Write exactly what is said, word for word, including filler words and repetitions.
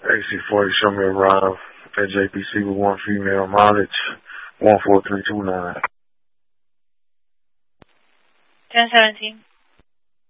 A C forty, show me a ride at J P C with one female, mileage one four three two nine. ten seventeen.